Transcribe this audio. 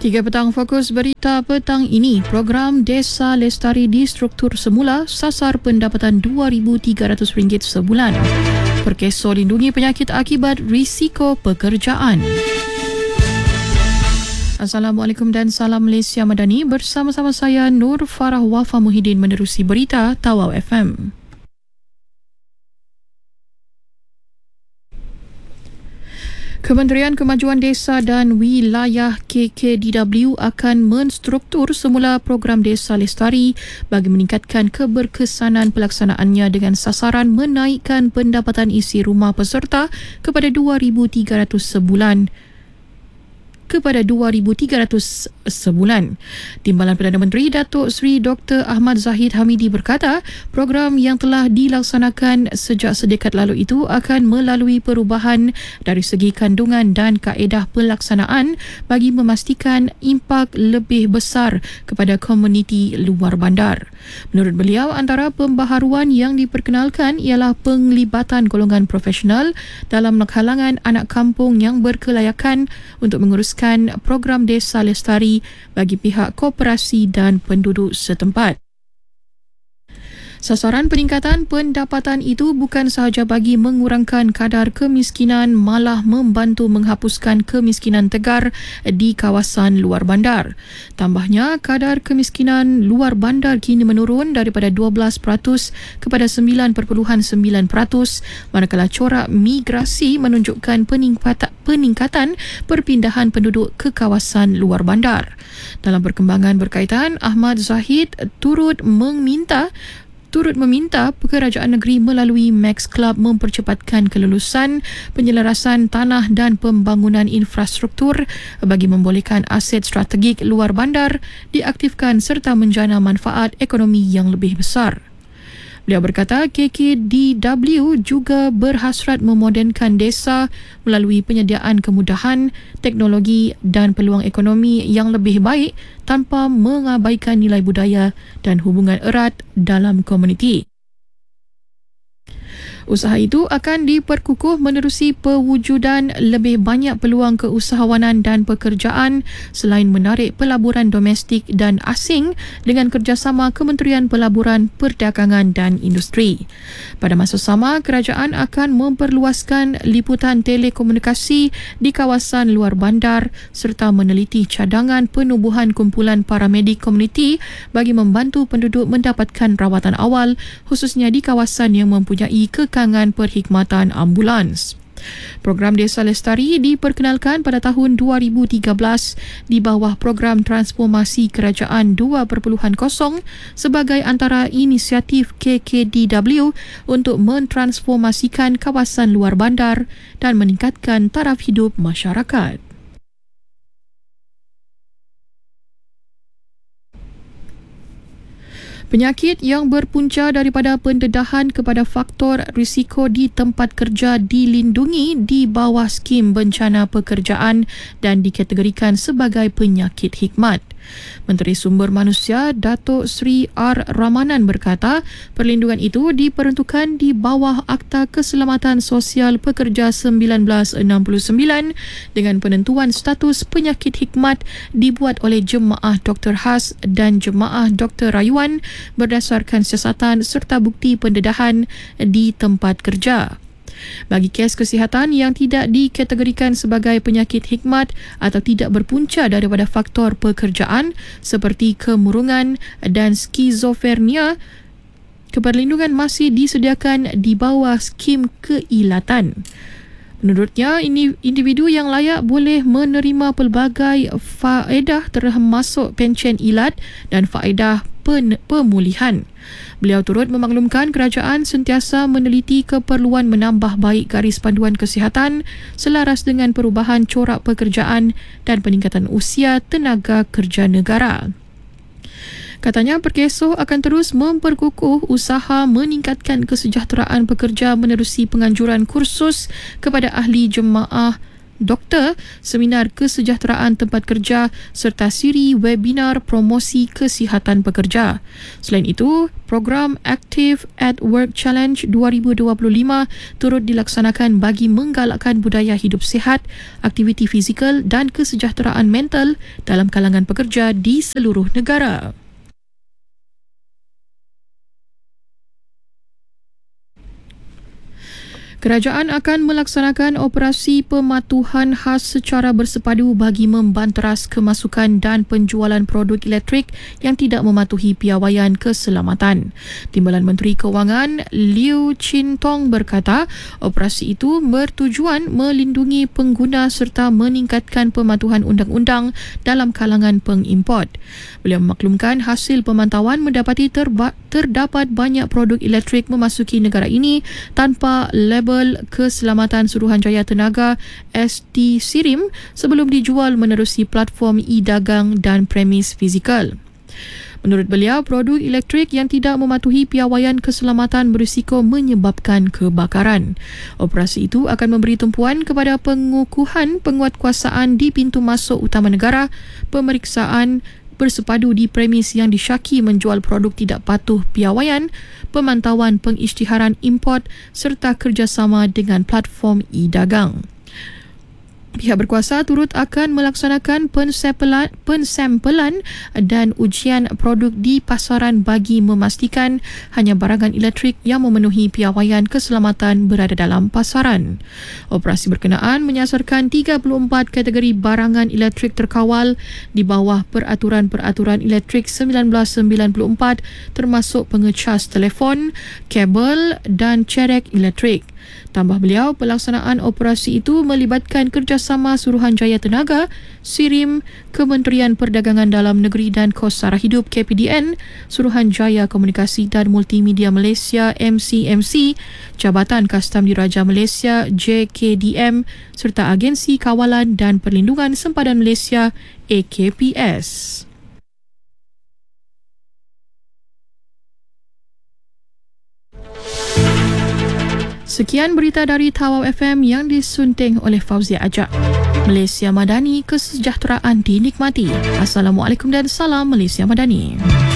3 petang fokus berita petang ini. Program Desa Lestari di struktur semula sasar pendapatan RM2,300 sebulan. Perkeso lindungi penyakit akibat risiko pekerjaan. Assalamualaikum dan salam Malaysia Madani. Bersama-sama saya Nur Farah Wafa Muhyiddin menerusi berita Tawau FM. Kementerian Kemajuan Desa dan Wilayah KKDW akan menstruktur semula program Desa Lestari bagi meningkatkan keberkesanan pelaksanaannya dengan sasaran menaikkan pendapatan isi rumah peserta kepada RM2,300 sebulan. Timbalan Perdana Menteri Datuk Seri Dr. Ahmad Zahid Hamidi berkata, program yang telah dilaksanakan sejak sedekad lalu itu akan melalui perubahan dari segi kandungan dan kaedah pelaksanaan bagi memastikan impak lebih besar kepada komuniti luar bandar. Menurut beliau, antara pembaharuan yang diperkenalkan ialah penglibatan golongan profesional dalam kalangan anak kampung yang berkelayakan untuk menguruskan program Desa Lestari bagi pihak koperasi dan penduduk setempat. Sasaran peningkatan pendapatan itu bukan sahaja bagi mengurangkan kadar kemiskinan, malah membantu menghapuskan kemiskinan tegar di kawasan luar bandar. Tambahnya, kadar kemiskinan luar bandar kini menurun daripada 12% kepada 9.9%, manakala corak migrasi menunjukkan peningkatan perpindahan penduduk ke kawasan luar bandar. Dalam perkembangan berkaitan, Ahmad Zahid turut meminta kerajaan negeri melalui Max Club mempercepatkan kelulusan penyelarasan tanah dan pembangunan infrastruktur bagi membolehkan aset strategik luar bandar diaktifkan serta menjana manfaat ekonomi yang lebih besar. Beliau berkata KKDW juga berhasrat memodernkan desa melalui penyediaan kemudahan, teknologi dan peluang ekonomi yang lebih baik tanpa mengabaikan nilai budaya dan hubungan erat dalam komuniti. Usaha itu akan diperkukuh menerusi pewujudan lebih banyak peluang keusahawanan dan pekerjaan selain menarik pelaburan domestik dan asing dengan kerjasama Kementerian Pelaburan, Perdagangan dan Industri. Pada masa sama, kerajaan akan memperluaskan liputan telekomunikasi di kawasan luar bandar serta meneliti cadangan penubuhan kumpulan paramedik komuniti bagi membantu penduduk mendapatkan rawatan awal khususnya di kawasan yang mempunyai kekangan perkhidmatan ambulans. Program Desa Lestari diperkenalkan pada tahun 2013 di bawah Program Transformasi Kerajaan 2.0 sebagai antara inisiatif KKDW untuk mentransformasikan kawasan luar bandar dan meningkatkan taraf hidup masyarakat. Penyakit yang berpunca daripada pendedahan kepada faktor risiko di tempat kerja dilindungi di bawah skim bencana pekerjaan dan dikategorikan sebagai penyakit hikmat. Menteri Sumber Manusia Datuk Seri R. Ramanan berkata, perlindungan itu diperuntukkan di bawah Akta Keselamatan Sosial Pekerja 1969 dengan penentuan status penyakit hikmat dibuat oleh Jemaah Dr. Has dan Jemaah Dr. Rayuan berdasarkan siasatan serta bukti pendedahan di tempat kerja. Bagi kes kesihatan yang tidak dikategorikan sebagai penyakit hikmat atau tidak berpunca daripada faktor pekerjaan seperti kemurungan dan skizofrenia, keperlindungan masih disediakan di bawah skim keilatan. Menurutnya, individu yang layak boleh menerima pelbagai faedah termasuk pencen ilat dan faedah pemulihan. Beliau turut memaklumkan kerajaan sentiasa meneliti keperluan menambah baik garis panduan kesihatan selaras dengan perubahan corak pekerjaan dan peningkatan usia tenaga kerja negara. Katanya Perkeso akan terus memperkukuh usaha meningkatkan kesejahteraan pekerja menerusi penganjuran kursus kepada ahli jemaah doktor, seminar kesejahteraan tempat kerja serta siri webinar promosi kesihatan pekerja. Selain itu, program Active at Work Challenge 2025 turut dilaksanakan bagi menggalakkan budaya hidup sihat, aktiviti fizikal dan kesejahteraan mental dalam kalangan pekerja di seluruh negara. Kerajaan akan melaksanakan operasi pematuhan khas secara bersepadu bagi membanteras kemasukan dan penjualan produk elektrik yang tidak mematuhi piawaian keselamatan. Timbalan Menteri Kewangan Liu Chin Tong berkata, operasi itu bertujuan melindungi pengguna serta meningkatkan pematuhan undang-undang dalam kalangan pengimport. Beliau memaklumkan hasil pemantauan mendapati terdapat banyak produk elektrik memasuki negara ini tanpa label keselamatan Suruhanjaya Tenaga ST Sirim sebelum dijual menerusi platform e-dagang dan premis fizikal. Menurut beliau, produk elektrik yang tidak mematuhi piawaian keselamatan berisiko menyebabkan kebakaran. Operasi itu akan memberi tumpuan kepada pengukuhan penguatkuasaan di pintu masuk utama negara, pemeriksaan bersepadu di premis yang disyaki menjual produk tidak patuh piawaian, pemantauan pengisytiharan import serta kerjasama dengan platform e-dagang. Pihak berkuasa turut akan melaksanakan pensampelan dan ujian produk di pasaran bagi memastikan hanya barangan elektrik yang memenuhi piawaian keselamatan berada dalam pasaran. Operasi berkenaan menyasarkan 34 kategori barangan elektrik terkawal di bawah Peraturan-Peraturan Elektrik 1994 termasuk pengecas telefon, kabel dan cerek elektrik. Tambah beliau, pelaksanaan operasi itu melibatkan kerjasama Suruhanjaya Tenaga, Sirim, Kementerian Perdagangan Dalam Negeri dan Kos Sara Hidup KPDN, Suruhanjaya Komunikasi dan Multimedia Malaysia MCMC, Jabatan Kastam Diraja Malaysia JKDM serta Agensi Kawalan dan Perlindungan Sempadan Malaysia AKPS. Sekian berita dari Tawau FM yang disunting oleh Fauzia Ajak. Malaysia Madani, kesejahteraan dinikmati. Assalamualaikum dan salam Malaysia Madani.